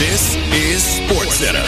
This is SportsCenter.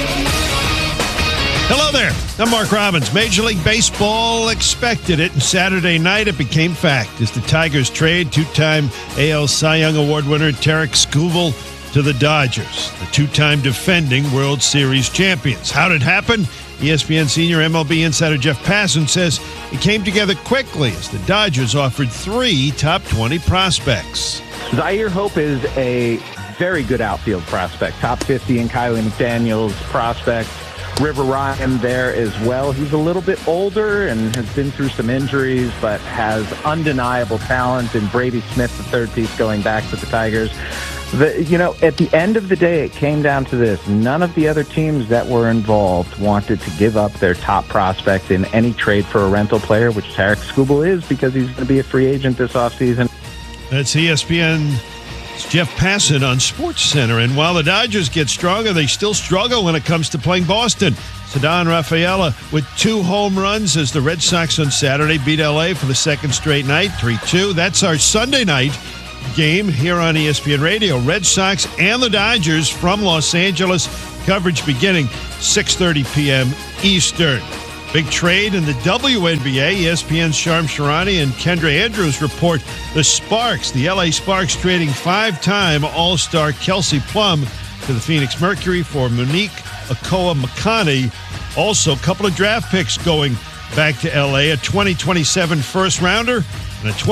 Hello there. I'm Mark Robbins. Major League Baseball expected it, and Saturday night it became fact as the Tigers trade two-time AL Cy Young Award winner Tarik Skubal to the Dodgers, the two-time defending World Series champions. How did it happen? ESPN senior MLB insider Jeff Passan says it came together quickly as the Dodgers offered 3 top 20 prospects. Zaire Hope is a very good outfield prospect, top 50 in Kiley McDaniels prospect. River Ryan there as well. He's a little bit older and has been through some injuries, but has undeniable talent. And Brady Smith, the third piece, going back to the Tigers. At the end of the day, it came down to this. None of the other teams that were involved wanted to give up their top prospect in any trade for a rental player, which Tarik Skubal is, because he's going to be a free agent this offseason. That's ESPN's Jeff Passan on SportsCenter. And while the Dodgers get stronger, they still struggle when it comes to playing Boston. Ceddanne Rafaela with 2 home runs as the Red Sox on Saturday beat L.A. for the second straight night, 3-2. That's our Sunday night game here on ESPN Radio. Red Sox and the Dodgers from Los Angeles. Coverage beginning 6:30 p.m. Eastern. Big trade in the WNBA. ESPN's Sharm Sharani and Kendra Andrews report the Sparks, the LA Sparks, trading 5-time All-Star Kelsey Plum to the Phoenix Mercury for Monique Okoa-Makani. Also, a couple of draft picks going back to LA, a 2027 first rounder and a